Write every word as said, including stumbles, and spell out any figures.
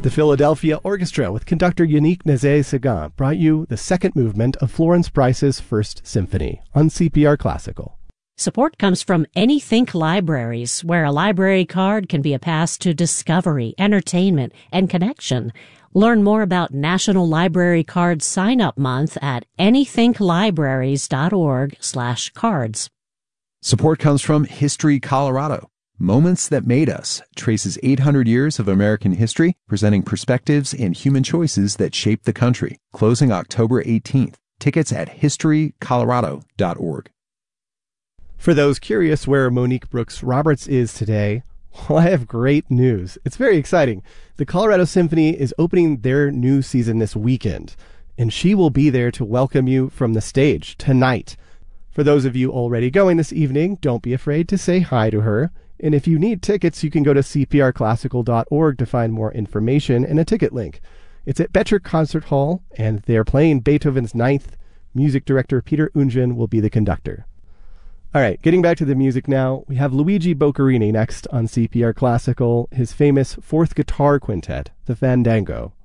The Philadelphia Orchestra with conductor Yannick Nézet-Séguin brought you the second movement of Florence Price's First Symphony on C P R Classical. Support comes from AnyThink Libraries, where a library card can be a pass to discovery, entertainment, and connection. Learn more about National Library Card Sign-Up Month at anythinklibraries.org slash cards. Support comes from History Colorado. Moments That Made Us traces eight hundred years of American history, presenting perspectives and human choices that shaped the country. Closing October eighteenth. Tickets at history colorado dot org. For those curious where Monique Brooks Roberts is today, well, I have great news. It's very exciting. The Colorado Symphony is opening their new season this weekend, and she will be there to welcome you from the stage tonight. For those of you already going this evening, don't be afraid to say hi to her. And if you need tickets, you can go to c p r classical dot org to find more information and a ticket link. It's at Boettcher Concert Hall, and they're playing Beethoven's Ninth. Music director Peter Oundjian will be the conductor. All right, getting back to the music now, we have Luigi Boccherini next on C P R Classical, his famous fourth guitar quintet, the Fandango.